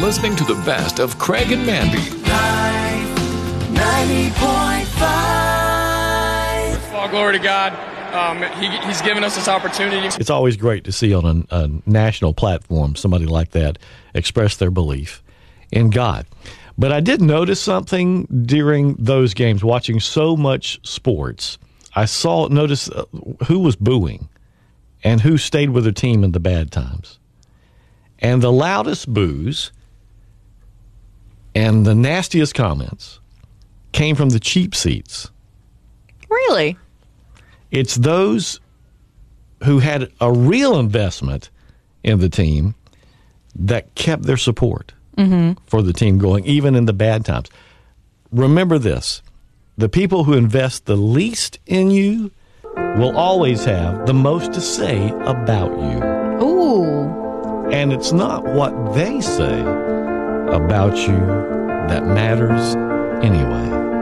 listening to the best of Craig and Mandy. 90.5. All glory to God. He's given us this opportunity. It's always great to see on a national platform somebody like that express their belief in God. But I did notice something during those games, watching so much sports. I noticed who was booing and who stayed with their team in the bad times. And the loudest boos and the nastiest comments came from the cheap seats. Really? It's those who had a real investment in the team that kept their support for the team going, even in the bad times. Remember this. The people who invest the least in you will always have the most to say about you. Ooh. And it's not what they say about you that matters anyway.